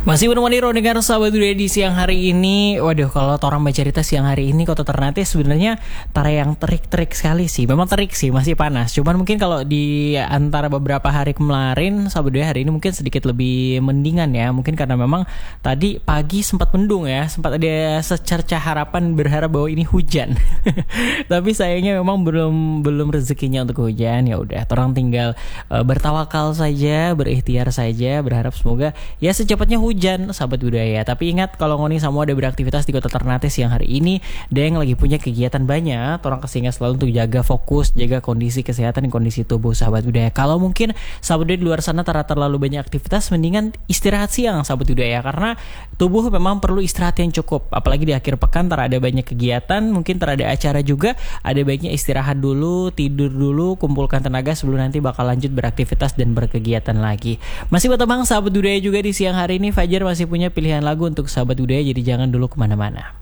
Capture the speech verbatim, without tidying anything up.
Masih menemani Rodengar sahabat budaya di siang hari ini. Waduh, kalau orang baca cerita siang hari ini Kota Ternate sebenarnya tara yang terik-terik sekali sih. Memang terik sih, masih panas. Cuman mungkin kalau di antara beberapa hari kemarin, sahabat budaya hari ini mungkin sedikit lebih mendingan ya. Mungkin karena memang tadi pagi sempat mendung ya, sempat ada secercah harapan berharap bahwa ini hujan. Tapi sayangnya memang belum belum rezekinya untuk hujan. Ya udah, orang tinggal uh, bertawakal saja, berikhtiar saja, berharap semoga ya secepatnya hujan. Hujan, sahabat budaya. Tapi ingat, kalau ngoni semua ada beraktivitas di Kota Ternate siang hari ini, dan yang lagi punya kegiatan banyak, orang kesini selalu untuk jaga fokus, jaga kondisi kesehatan dan kondisi tubuh, sahabat budaya. Kalau mungkin sahabat budaya di luar sana tak terlalu banyak aktivitas, mendingan istirahat siang, sahabat budaya, karena tubuh memang perlu istirahat yang cukup. Apalagi di akhir pekan tak ada banyak kegiatan, mungkin tak ada acara juga, ada baiknya istirahat dulu, tidur dulu, kumpulkan tenaga sebelum nanti bakal lanjut beraktivitas dan berkegiatan lagi. Masih bertembang sahabat budaya juga di siang hari ini. Fajar masih punya pilihan lagu untuk sahabat budaya, jadi jangan dulu kemana-mana.